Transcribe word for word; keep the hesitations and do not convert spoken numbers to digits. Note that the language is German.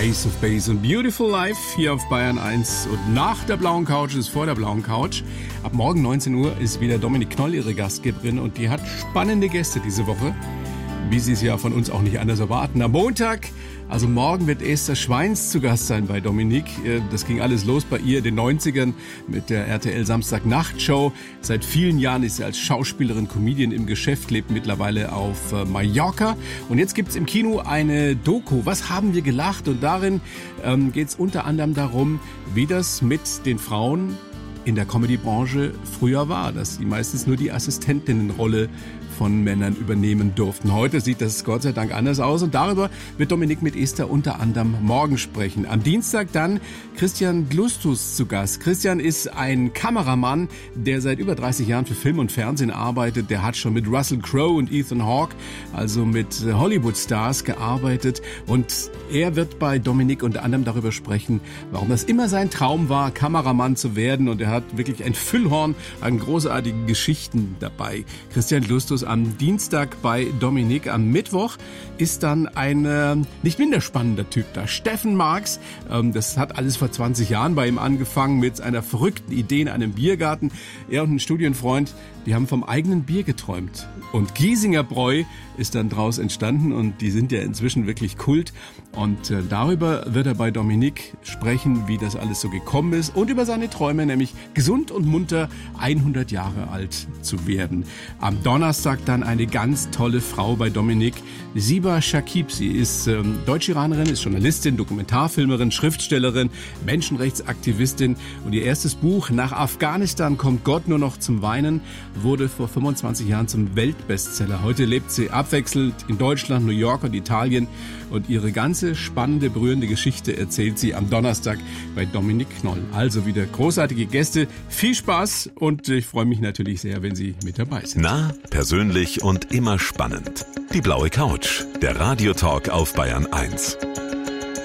Ace of Base und Beautiful Life hier auf Bayern eins. Und nach der blauen Couch ist vor der blauen Couch. Ab morgen neunzehn Uhr ist wieder Dominik Knoll ihre Gastgeberin und die hat spannende Gäste diese Woche, wie Sie es ja von uns auch nicht anders erwarten. Am Montag, also morgen, wird Esther Schweins zu Gast sein bei Dominik. Das ging alles los bei ihr in den neunzigern mit der R T L Samstag-Nacht-Show. Seit vielen Jahren ist sie als Schauspielerin, Comedian im Geschäft, lebt mittlerweile auf Mallorca. Und jetzt gibt's im Kino eine Doku. Was haben wir gelacht? Und darin ähm, geht's unter anderem darum, wie das mit den Frauen in der Comedy-Branche früher war, dass sie meistens nur die Assistentinnenrolle von Männern übernehmen durften. Heute sieht das Gott sei Dank anders aus und darüber wird Dominik mit Esther unter anderem morgen sprechen. Am Dienstag dann Christian Glustus zu Gast. Christian ist ein Kameramann, der seit über dreißig Jahren für Film und Fernsehen arbeitet. Der hat schon mit Russell Crowe und Ethan Hawke, also mit Hollywood-Stars, gearbeitet und er wird bei Dominik unter anderem darüber sprechen, warum das immer sein Traum war, Kameramann zu werden, und er hat wirklich ein Füllhorn an großartigen Geschichten dabei. Christian Glustus am Dienstag bei Dominik. Am Mittwoch ist dann ein äh, nicht minder spannender Typ da. Steffen Marx, ähm, das hat alles vor zwanzig Jahren bei ihm angefangen mit einer verrückten Idee in einem Biergarten. Er und ein Studienfreund, die haben vom eigenen Bier geträumt. Und Giesinger Bräu ist dann draus entstanden und die sind ja inzwischen wirklich Kult. Und äh, darüber wird er bei Dominik sprechen, wie das alles so gekommen ist und über seine Träume, nämlich gesund und munter hundert Jahre alt zu werden. Am Donnerstag dann eine ganz tolle Frau bei Dominik, Siba Shakib. Sie ist ähm, Deutsch-Iranerin, ist Journalistin, Dokumentarfilmerin, Schriftstellerin, Menschenrechtsaktivistin und ihr erstes Buch Nach Afghanistan kommt Gott nur noch zum Weinen wurde vor fünfundzwanzig Jahren zum Weltbestseller. Heute lebt sie abwechselnd in Deutschland, New York und Italien und ihre ganze spannende, berührende Geschichte erzählt sie am Donnerstag bei Dominik Knoll. Also wieder großartige Gäste, viel Spaß und ich freue mich natürlich sehr, wenn Sie mit dabei sind. Nah, persönlich und immer spannend. Die blaue Couch, der Radiotalk auf Bayern eins.